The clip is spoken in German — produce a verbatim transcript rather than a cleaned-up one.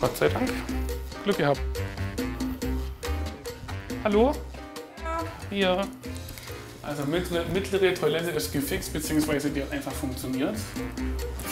Gott sei Dank. Glück gehabt. Hallo? Hier. Also mittlere, mittlere Toilette ist gefixt, beziehungsweise die hat einfach funktioniert.